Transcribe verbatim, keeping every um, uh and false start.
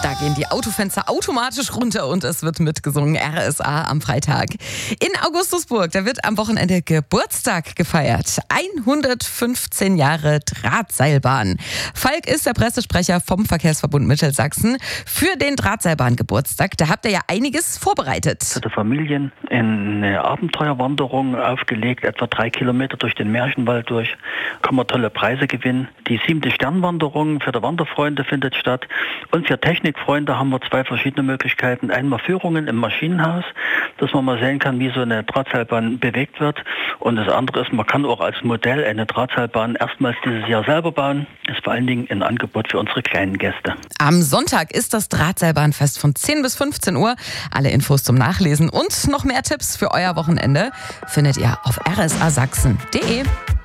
Da gehen die Autofenster automatisch runter und es wird mitgesungen. R S A am Freitag. In Augustusburg, da wird am Wochenende Geburtstag gefeiert. hundertfünfzehn Jahre Drahtseilbahn. Falk ist der Pressesprecher vom Verkehrsverbund Mittelsachsen. Für den Drahtseilbahn-Geburtstag, da habt ihr ja einiges vorbereitet. Für die Familien eine Abenteuerwanderung aufgelegt, etwa drei Kilometer durch den Märchenwald durch. Kann man tolle Preise gewinnen. Die siebte Sternwanderung für die Wanderfreunde findet statt. Und für Technikfreunde haben wir zwei verschiedene Möglichkeiten. Einmal Führungen im Maschinenhaus, dass man mal sehen kann, wie so eine Drahtseilbahn bewegt wird. Und das andere ist, man kann auch als Modell eine Drahtseilbahn erstmals dieses Jahr selber bauen. Das ist vor allen Dingen ein Angebot für unsere kleinen Gäste. Am Sonntag ist das Drahtseilbahnfest von zehn bis fünfzehn Uhr. Alle Infos zum Nachlesen und noch mehr Tipps für euer Wochenende findet ihr auf r s a sachsen punkt d e.